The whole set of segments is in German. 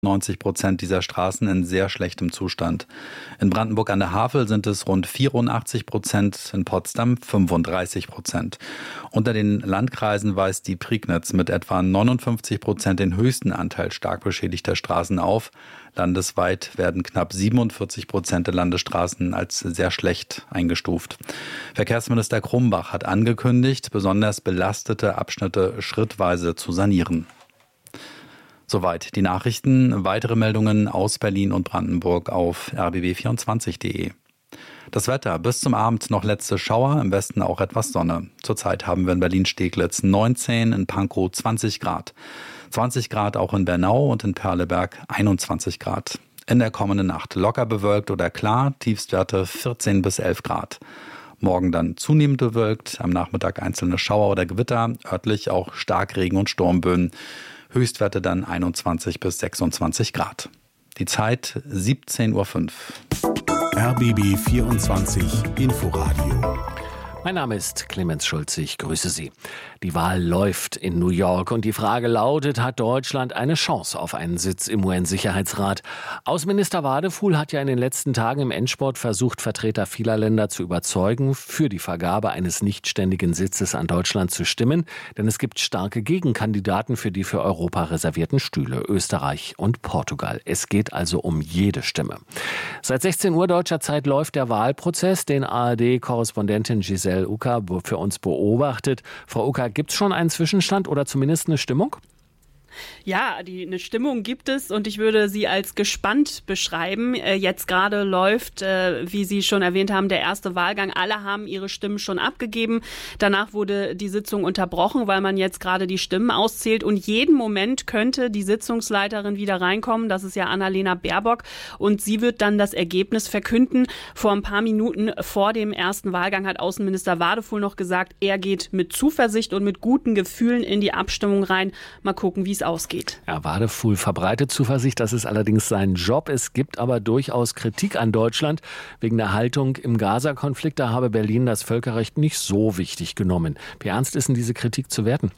90% dieser Straßen in sehr schlechtem Zustand. In Brandenburg an der Havel sind es rund 84%, in Potsdam 35%. Unter den Landkreisen weist die Prignitz mit etwa 59% den höchsten Anteil stark beschädigter Straßen auf. Landesweit werden knapp 47% der Landesstraßen als sehr schlecht eingestuft. Verkehrsminister Krumbach hat angekündigt, besonders belastete Abschnitte schrittweise zu sanieren. Soweit die Nachrichten. Weitere Meldungen aus Berlin und Brandenburg auf rbb24.de. Das Wetter: bis zum Abend noch letzte Schauer, im Westen auch etwas Sonne. Zurzeit haben wir in Berlin-Steglitz 19, in Pankow 20 Grad. 20 Grad auch in Bernau und in Perleberg 21 Grad. In der kommenden Nacht locker bewölkt oder klar, Tiefstwerte 14 bis 11 Grad. Morgen dann zunehmend bewölkt, am Nachmittag einzelne Schauer oder Gewitter, örtlich auch Starkregen und Sturmböen. Höchstwerte dann 21 bis 26 Grad. Die Zeit 17:05 Uhr. RBB 24 Inforadio. Mein Name ist Clemens Schulze, ich grüße Sie. Die Wahl läuft in New York und die Frage lautet, hat Deutschland eine Chance auf einen Sitz im UN-Sicherheitsrat? Außenminister Wadefuhl hat ja in den letzten Tagen im Endspurt versucht, Vertreter vieler Länder zu überzeugen, für die Vergabe eines nichtständigen Sitzes an Deutschland zu stimmen. Denn es gibt starke Gegenkandidaten für die für Europa reservierten Stühle, Österreich und Portugal. Es geht also um jede Stimme. Seit 16 Uhr deutscher Zeit läuft der Wahlprozess, den ARD-Korrespondentin Giselle Ucker für uns beobachtet. Frau Ucker, gibt es schon einen Zwischenstand oder zumindest eine Stimmung? Ja, eine Stimmung gibt es und ich würde sie als gespannt beschreiben. Jetzt gerade läuft, wie Sie schon erwähnt haben, der erste Wahlgang. Alle haben ihre Stimmen schon abgegeben. Danach wurde die Sitzung unterbrochen, weil man jetzt gerade die Stimmen auszählt. Und jeden Moment könnte die Sitzungsleiterin wieder reinkommen. Das ist ja Annalena Baerbock. Und sie wird dann das Ergebnis verkünden. Vor ein paar Minuten vor dem ersten Wahlgang hat Außenminister Wadefuhl noch gesagt, er geht mit Zuversicht und mit guten Gefühlen in die Abstimmung rein. Mal gucken, wie es ausgeht. Ja, Wadefuhl verbreitet Zuversicht, das ist allerdings sein Job. Es gibt aber durchaus Kritik an Deutschland wegen der Haltung im Gaza-Konflikt. Da habe Berlin das Völkerrecht nicht so wichtig genommen. Wie ernst ist denn diese Kritik zu werten?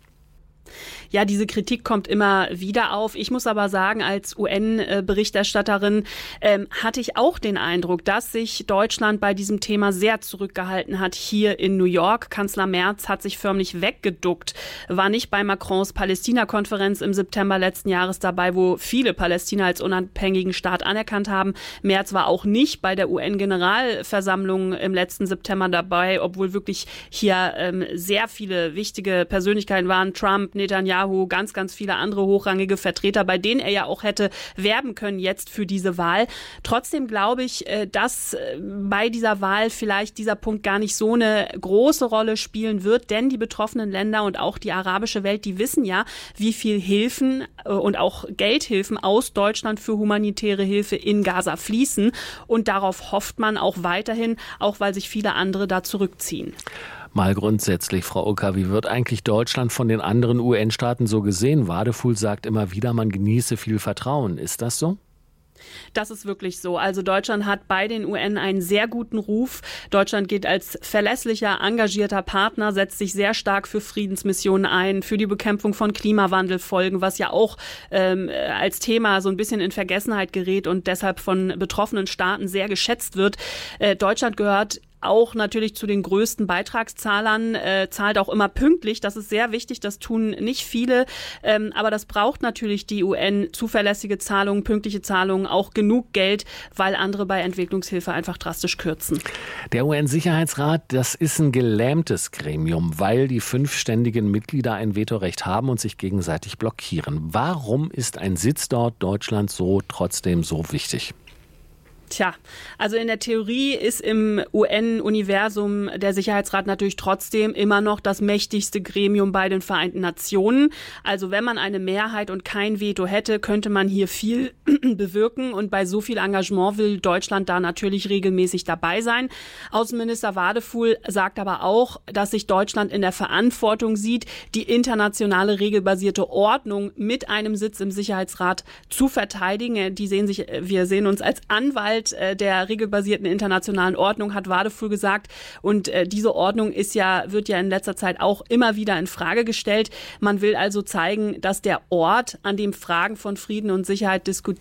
Ja, diese Kritik kommt immer wieder auf. Ich muss aber sagen, als UN-Berichterstatterin hatte ich auch den Eindruck, dass sich Deutschland bei diesem Thema sehr zurückgehalten hat hier in New York. Kanzler Merz hat sich förmlich weggeduckt, war nicht bei Macrons Palästina-Konferenz im September letzten Jahres dabei, wo viele Palästina als unabhängigen Staat anerkannt haben. Merz war auch nicht bei der UN-Generalversammlung im letzten September dabei, obwohl wirklich hier sehr viele wichtige Persönlichkeiten waren. Trump, Netanyahu, ganz, ganz viele andere hochrangige Vertreter, bei denen er ja auch hätte werben können jetzt für diese Wahl. Trotzdem glaube ich, dass bei dieser Wahl vielleicht dieser Punkt gar nicht so eine große Rolle spielen wird, denn die betroffenen Länder und auch die arabische Welt, die wissen ja, wie viel Hilfen und auch Geldhilfen aus Deutschland für humanitäre Hilfe in Gaza fließen. Und darauf hofft man auch weiterhin, auch weil sich viele andere da zurückziehen. Mal grundsätzlich, Frau Ucker, wie wird eigentlich Deutschland von den anderen UN-Staaten so gesehen? Wadefuhl sagt immer wieder, man genieße viel Vertrauen. Ist das so? Das ist wirklich so. Also Deutschland hat bei den UN einen sehr guten Ruf. Deutschland geht als verlässlicher, engagierter Partner, setzt sich sehr stark für Friedensmissionen ein, für die Bekämpfung von Klimawandelfolgen, was ja auch als Thema so ein bisschen in Vergessenheit gerät und deshalb von betroffenen Staaten sehr geschätzt wird. Deutschland gehört auch natürlich zu den größten Beitragszahlern, zahlt auch immer pünktlich. Das ist sehr wichtig, das tun nicht viele. Aber das braucht natürlich die UN, zuverlässige Zahlungen, pünktliche Zahlungen, auch genug Geld, weil andere bei Entwicklungshilfe einfach drastisch kürzen. Der UN-Sicherheitsrat, das ist ein gelähmtes Gremium, weil die 5 ständigen Mitglieder ein Vetorecht haben und sich gegenseitig blockieren. Warum ist ein Sitz dort Deutschland trotzdem so wichtig? Tja, also in der Theorie ist im UN-Universum der Sicherheitsrat natürlich trotzdem immer noch das mächtigste Gremium bei den Vereinten Nationen. Also wenn man eine Mehrheit und kein Veto hätte, könnte man hier viel bewirken. Und bei so viel Engagement will Deutschland da natürlich regelmäßig dabei sein. Außenminister Wadefuhl sagt aber auch, dass sich Deutschland in der Verantwortung sieht, die internationale regelbasierte Ordnung mit einem Sitz im Sicherheitsrat zu verteidigen. Wir sehen uns als Anwalt der regelbasierten internationalen Ordnung, hat Wadefuhl gesagt. Und diese Ordnung wird ja in letzter Zeit auch immer wieder in Frage gestellt. Man will also zeigen, dass der Ort, an dem Fragen von Frieden und Sicherheit diskutiert